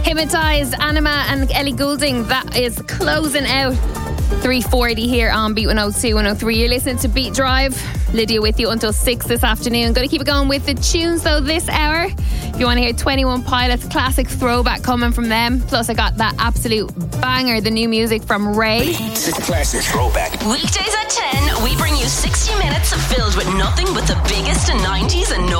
Hypnotised, Anima and Ellie Goulding. That is closing out 3:40 here on Beat 102, 103. You're listening to Beat Drive. Lydia with you until 6 this afternoon. Going to keep it going with the tunes though this hour. If you want to hear 21 Pilots classic throwback coming from them. Plus I got that absolute banger, the new music from Ray. Classic throwback. Weekdays at 10, we bring you 60 minutes filled with nothing but the biggest in 90s and